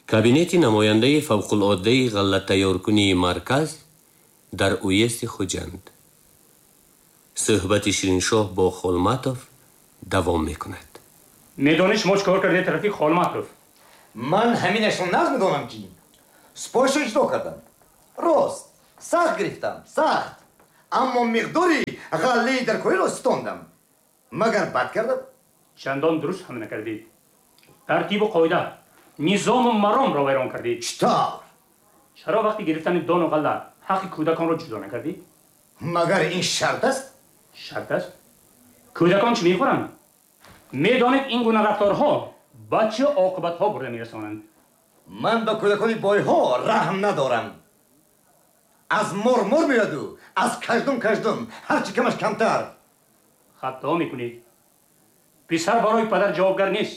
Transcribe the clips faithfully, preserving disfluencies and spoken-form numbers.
кабинети намояндаи фавқулоддаи ғаллаттайёркунии марказ дар уезди Хуҷанд. суҳбати Шириншоҳ бо Холматов давом мекунад. медонӣ шумо чӣ кор кардед Рафиқ Холматов? ман ҳаминашро нағз медонам ки сипоҳишро иҷро кардам. рост сахт гирифтам, сахт. аммо миқдори ғаллаи дар кориро истондам. магар бад кардам? чандон дуруст ҳам накардед. тартибу қоида, низому маромро вайрон кардед. чӣ тавр? чаро вақти гирифтани дону ғалла ҳаққи кӯдаконро ҷудо накардед? магар ин шарт аст? шарт аст? кӯдакон чӣ мехӯранд? медонед ин гуна рафторҳо ба чӣ оқибатҳо бурда мерасонанд? ман ба кӯдакони бойҳо раҳм надорам. аз мор-мор меяду, аз каждум каждум, ҳарчи камаш камтар. хато мекунед. писар барои падар ҷавобгар нест.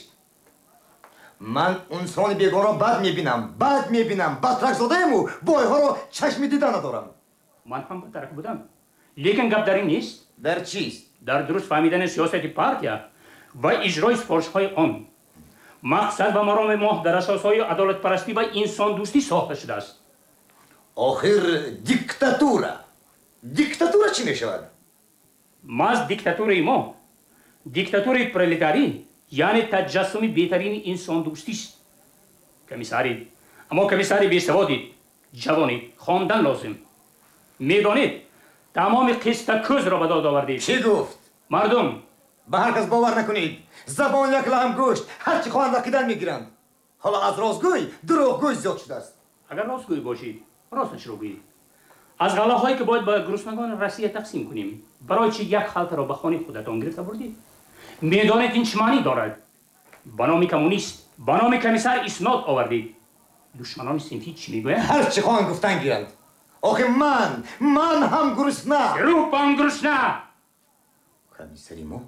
ман инсони бегонро бад мебинам, бад мебинам. батракзодаему бойҳоро чашми дида надорам. ман ҳам батрак будам. лекин гап дар ин нест. дар чист? дар дуруст фаҳмидани сиёсати партия ва иҷрои сифоришҳои он. мақсад ва мароми мо дар асосҳои адолатпарастӣ ва инсондӯстӣ сохта шудааст. охир диктатура. диктатура чӣ мешавад? маҳз диктатураи мо диктатураи пролетарӣ, яъне таҷассуми беҳтарини инсондӯстист. комиссари аммо комиссари бесаводед, ҷавонед, хондан лозим. медонед тамоми қиста кӯзро ба дод овардед. чӣ гуфт? мардум ба ҳар кас бовар накунед. забон як лаҳм гӯшт, ҳарчи хоҳанд ақидан мегиранд. ҳоло аз ростгӯй дурӯғгӯй зиёд шудааст. агар ростгӯй бошед, росташро гӯед. аз ғаллаҳое ки бояд ба гуруснагони Россия тақсим кунем, барои чӣ як халтаро ба хонаи худатон гирифта бурдед? медонед ин чӣ маънӣ дорад? ба номи коммунист, ба номи комиссар иснод овардед. душманони синфӣ чӣ мегӯянд? ҳарчи хоҳанд гуфтан гиранд. охи ман ман ҳам гурусна. рӯпам гурусна. комиссари мо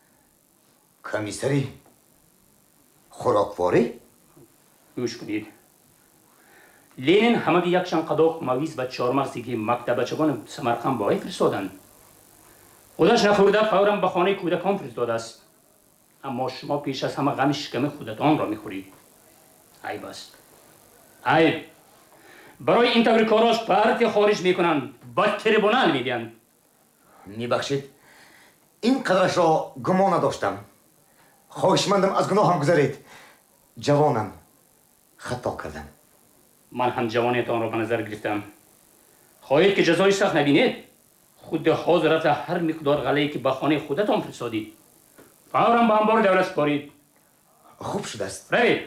комиссари хӯрокворӣ? гӯш кунед. ленин ҳамаги якшан қадоқ мавиз ба чормағзе ки мактабачагони Самарқанд ба вай фиристоданд. худаш нахӯрда фавран ба хонаи кӯдакон фиристодааст. аммо шумо пеш аз ҳама ғами шиками худатонро мехӯред. айб аст. айб. барои ин таври корош партия хориҷ мекунанд, ба трибунал медиҳанд. мебахшед, ин қадрашро гумон надоштам. хоҳишмандам аз гуноҳам гузаред. ҷавонам, хато кардам. ман ҳам ҷавониятонро ба назар гирифтам. хоҳед ки ҷазои сахт набинед? худи ҳозир рафта ҳар миқдор ғаллае ки ба хонаи худатон фиристодед, фавран ба амбори давлат супоред. хуб шудааст. равед.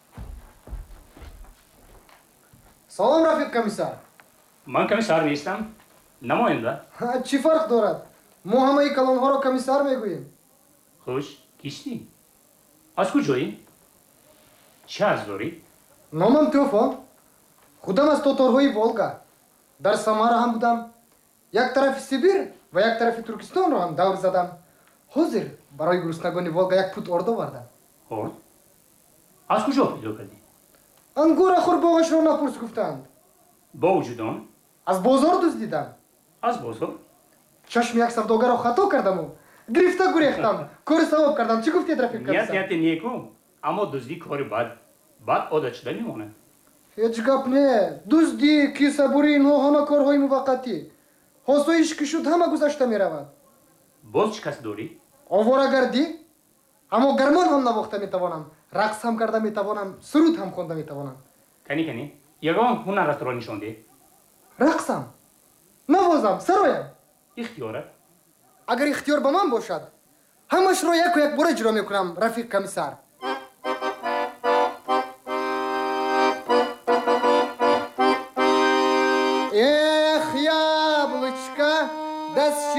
салом Рафиқ комиссар. ман комиссар нестам, намоянда. чӣ фарқ дорад? мо ҳамаи калонҳоро комиссар мегӯем. хуш, кистӣ? аз куҷоӣ? чӣ арз дорӣ? номам Тӯфон. худам аз тоторҳои Волга. дар Самара ҳам будам. як тарафи Сибир ва як тарафи Туркистонро ҳам давр задам. ҳозир барои гуруснагони Волга як пут орд овардам. орд? аз куҷо пайдо кардӣ? ангурахӯр боғашро напурс гуфтанд. бо вуҷуд он? аз бозор дуздидам. аз бозор? чашми як савдогарро хато кардаму гирифта гурехтам. кори савоб кардам. чӣ гуфтед Рафиқ комиссар? ният нияти неку, аммо дуздӣ кори бад. бад одат шуда мемонад. ҳеҷ гап не. дуздӣ, кисабурӣ, инҳо ҳама корҳои муваққатӣ. ҳосоиш ки шуд ҳама гузашта меравад. боз чӣ кас дорӣ? оворагардӣ? аммо гармон ҳам навохта метавонам, рақс ҳам карда метавонам, суруд ҳам хонда метавонам. кани кани ягон ҳунарашро нишон деҳ. рақсам, навозам, сароям. ихтиёрат? агар ихтиёр ба ман бошад, ҳамашро яку як бора иҷро мекунам, Рафиқ комиссар.